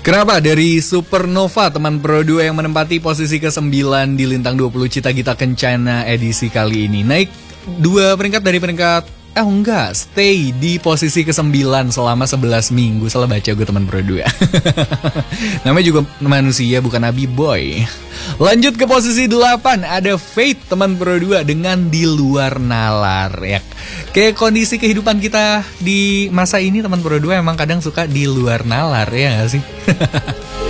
Kenapa? Dari Supernova, teman Pro 2 yang menempati posisi ke-9 di Lintang 20 Cita Gita Kencana edisi kali ini. Naik 2 peringkat dari peringkat stay di posisi ke-9 selama 11 minggu. Salah baca gue, teman Pro 2. Namanya juga manusia, bukan Abi Boy. Lanjut ke posisi 8, ada Fate, teman Pro 2 dengan Di Luar Nalar ya. Kayak kondisi kehidupan kita di masa ini, teman Pro 2, emang kadang suka di luar nalar, ya gak sih?